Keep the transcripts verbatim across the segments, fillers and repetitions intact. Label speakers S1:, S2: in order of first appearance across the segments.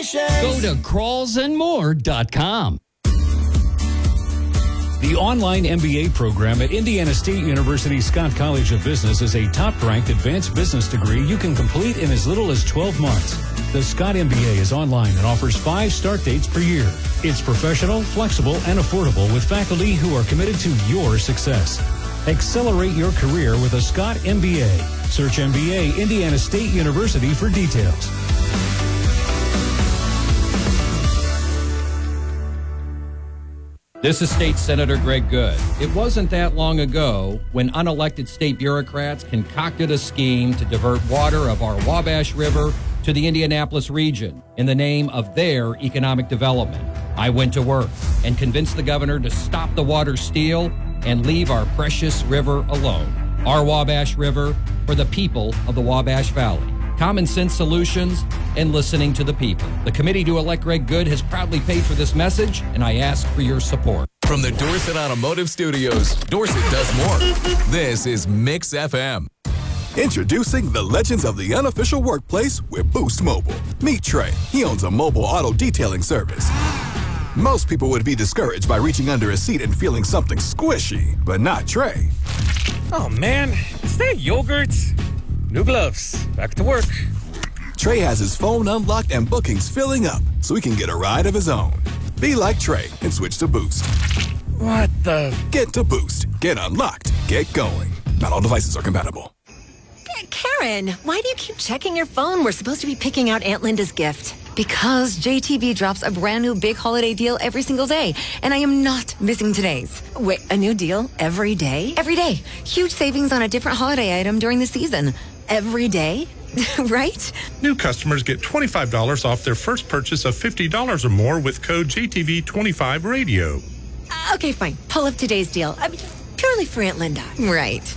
S1: congratulations.
S2: Go to crawls and more dot com.
S3: The online M B A program at Indiana State University Scott College of Business is a top-ranked advanced business degree you can complete in as little as twelve months. The Scott M B A is online and offers five start dates per year. It's professional, flexible, and affordable with faculty who are committed to your success. Accelerate your career with a Scott M B A. Search M B A Indiana State University for details.
S4: This is State Senator Greg Good. It wasn't that long ago when unelected state bureaucrats concocted a scheme to divert water of our Wabash River to the Indianapolis region in the name of their economic development. I went to work and convinced the governor to stop the water steal and leave our precious river alone. Our Wabash River for the people of the Wabash Valley. Common sense solutions and listening to the people. The committee to elect Greg Good has proudly paid for this message, and I ask for your support.
S5: From the Dorset Automotive Studios, Dorset does more. This is Mix F M.
S6: Introducing the legends of the unofficial workplace with Boost Mobile. Meet Trey. He owns a mobile auto detailing service. Most people would be discouraged by reaching under a seat and feeling something squishy, but not Trey.
S7: Oh man, is that yogurt? New gloves. Back to work.
S6: Trey has his phone unlocked and bookings filling up so he can get a ride of his own. Be like Trey and switch to Boost.
S7: What the?
S6: Get to Boost. Get unlocked. Get going. Not all devices are compatible.
S8: Karen, why do you keep checking your phone? We're supposed to be picking out Aunt Linda's gift. Because J T B drops a brand new big holiday deal every single day, and I am not missing today's. Wait, a new deal every day? Every day. Huge savings on a different holiday item during the season. Every day? Right?
S9: New customers get twenty-five dollars off their first purchase of fifty dollars or more with code J T V twenty-five radio.
S8: Uh, okay, fine. Pull up today's deal. I mean, purely for Aunt Linda. Right.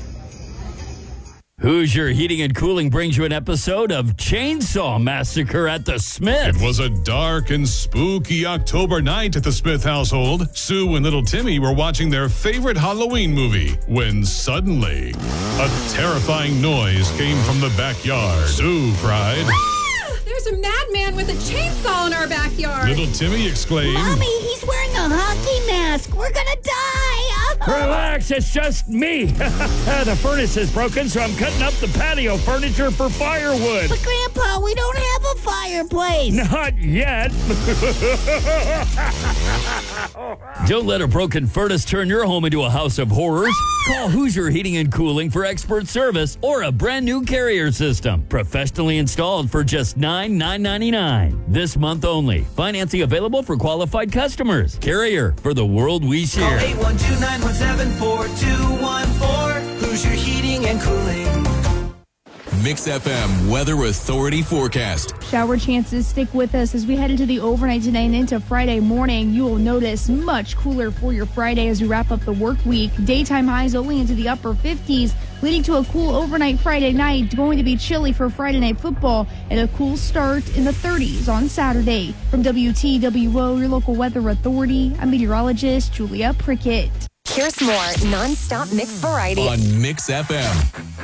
S2: Hoosier Heating and Cooling brings you an episode of Chainsaw Massacre at the Smith.
S10: It was a dark and spooky October night at the Smith household. Sue and little Timmy were watching their favorite Halloween movie when suddenly a terrifying noise came from the backyard. Sue cried,
S11: "Ah! There's a madman with a chainsaw in our backyard."
S10: Little Timmy exclaimed,
S12: "Mommy, he's wearing a hockey mask. We're gonna die."
S13: Relax, it's just me. The furnace is broken, so I'm cutting up the patio furniture for firewood.
S12: But Grandpa, we don't have a fireplace.
S13: Not yet.
S2: Don't let a broken furnace turn your home into a house of horrors. Call Hoosier Heating and Cooling for expert service or a brand new Carrier system. Professionally installed for just nine thousand nine hundred ninety-nine dollars. This month only. Financing available for qualified customers. Carrier, for the world we share.
S1: Call eight one two, nine one seven, four two one four. Hoosier Heating and Cooling.
S5: Mix F M Weather Authority forecast.
S14: Shower chances stick with us as we head into the overnight tonight and into Friday morning. You will notice much cooler for your Friday as we wrap up the work week. Daytime highs only into the upper fifties, leading to a cool overnight Friday night. Going to be chilly for Friday Night Football and a cool start in the thirties on Saturday. From W T W O, your local weather authority, I'm meteorologist Julia Prickett.
S8: Here's more non-stop mix variety
S5: On Mix F M.